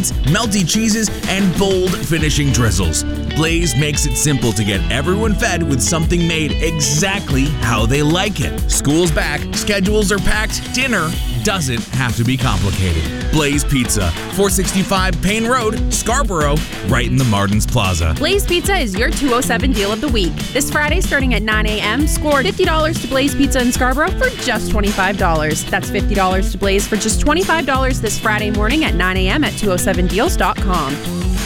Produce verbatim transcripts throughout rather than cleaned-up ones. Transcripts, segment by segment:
meats, melty cheeses, and bold finishing drizzles. Blaze makes it simple to get everyone fed with something made exactly how they like it. School's back, schedules are packed, dinner doesn't have to be complicated. Blaze Pizza, four sixty-five Payne Road, Scarborough, right in the Martins Plaza. Blaze Pizza is your two oh seven deal of the week. This Friday, starting at nine a.m., score fifty dollars to Blaze Pizza in Scarborough for just twenty-five dollars. That's fifty dollars to Blaze for just twenty-five dollars this Friday morning at nine a.m. at two oh seven deals dot com.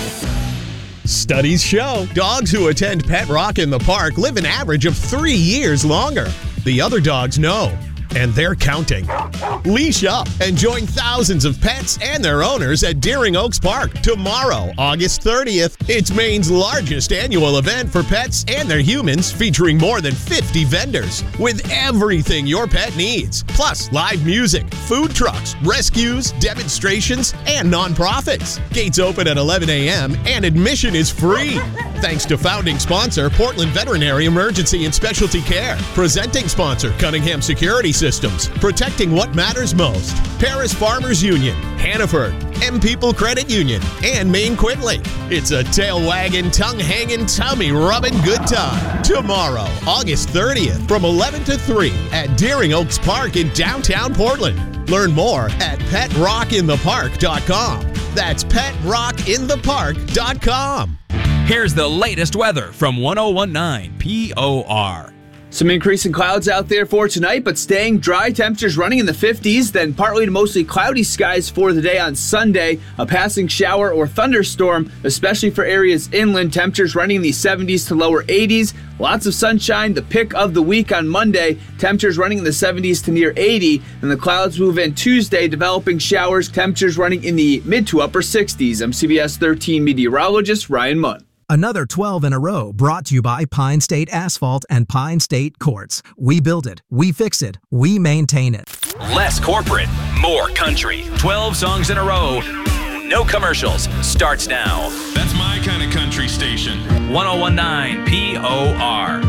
Studies show dogs who attend Pet Rock in the Park live an average of three years longer. The other dogs know, and they're counting. Leash up and join thousands of pets and their owners at Deering Oaks Park tomorrow, August thirtieth. It's Maine's largest annual event for pets and their humans, featuring more than fifty vendors with everything your pet needs. Plus, live music, food trucks, rescues, demonstrations, and nonprofits. Gates open at eleven a.m. and admission is free. Thanks to founding sponsor, Portland Veterinary Emergency and Specialty Care. Presenting sponsor, Cunningham Security Systems. Protecting what matters most. Paris Farmers Union, Hannaford, M People Credit Union, and Maine Quickly. It's a tail-wagging, tongue-hanging, tummy-rubbing good time. Tomorrow, August thirtieth, from eleven to three at Deering Oaks Park in downtown Portland. Learn more at pet rock in the park dot com. That's pet rock in the park dot com. Here's the latest weather from one oh one point nine P O R. Some increasing clouds out there for tonight, but staying dry. Temperatures running in the fifties, then partly to mostly cloudy skies for the day on Sunday. A passing shower or thunderstorm, especially for areas inland. Temperatures running in the seventies to lower eighties. Lots of sunshine, the pick of the week on Monday. Temperatures running in the seventies to near eighty. And the clouds move in Tuesday, developing showers. Temperatures running in the mid to upper sixties. I'm C B S thirteen meteorologist Ryan Munn. Another twelve in a row brought to you by Pine State Asphalt and Pine State Courts. We build it, we fix it, we maintain it. Less corporate, more country. twelve songs in a row. No commercials. Starts now. That's my kind of country station. one oh one point nine P O R.